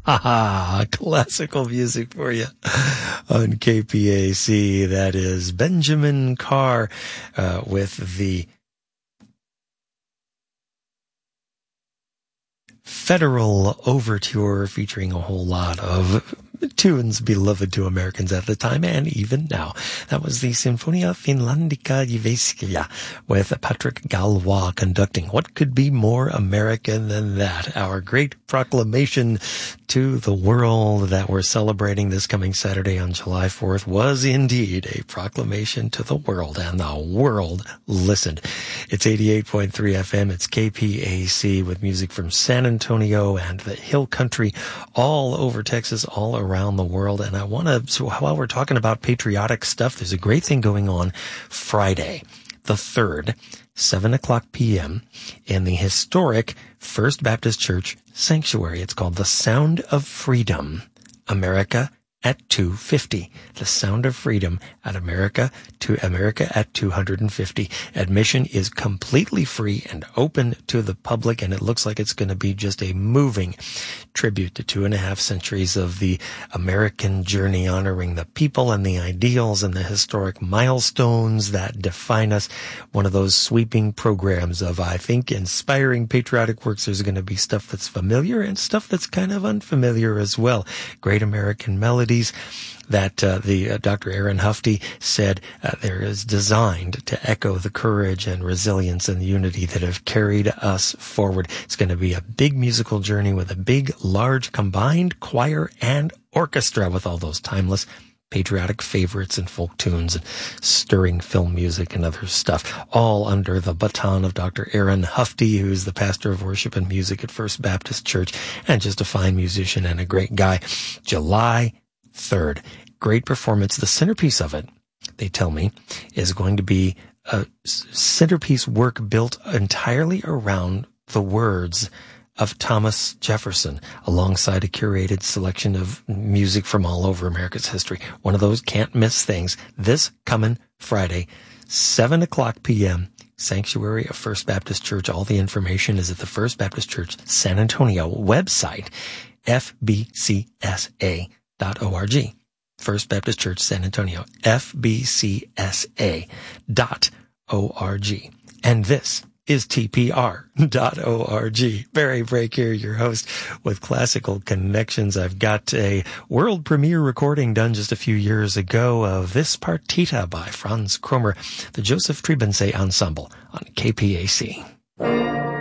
Classical music for you on KPAC. That is Benjamin Carr with the Federal Overture, featuring a whole lot of tunes beloved to Americans at the time and even now. That was the Sinfonia Finlandica Jyväskylä with Patrick Galois conducting. What could be more American than that? Our great proclamation to the world that we're celebrating this coming Saturday on July 4th was indeed a proclamation to the world, and the world listened. It's 88.3 FM. It's KPAC with music from San Antonio and the Hill Country all over Texas, all around the world. And I want to, so while we're talking about patriotic stuff, there's a great thing going on Friday, the 3rd, 7 o'clock p.m. in the historic First Baptist Church Sanctuary. It's called The Sound of Freedom, America at 250. The Sound of Freedom at America at 250. Admission is completely free and open to the public, and it looks like it's going to be just a moving tribute to 2.5 centuries of the American journey, honoring the people and the ideals and the historic milestones that define us. One of those sweeping programs of, I think, inspiring patriotic works. There's going to be stuff that's familiar and stuff that's kind of unfamiliar as well. Great American melodies that Dr. Aaron Hufty said there is designed to echo the courage and resilience and unity that have carried us forward. It's going to be a big musical journey with a big, large combined choir and orchestra with all those timeless patriotic favorites and folk tunes and stirring film music and other stuff, all under the baton of Dr. Aaron Hufty, who's the pastor of worship and music at First Baptist Church and just a fine musician and a great guy. July 3rd. Great performance. The centerpiece of it, they tell me, is going to be a centerpiece work built entirely around the words of Thomas Jefferson, alongside a curated selection of music from all over America's history. One of those can't miss things. This coming Friday, 7 o'clock p.m., Sanctuary of First Baptist Church. All the information is at the First Baptist Church San Antonio website, fbcsa.org. First Baptist Church San Antonio, fbcsa.org. And this is TPR.org. Barry Brake here, your host with Classical Connections. I've got a world premiere recording done just a few years ago of this partita by Franz Kromer, the Joseph Trebensee Ensemble on KPAC.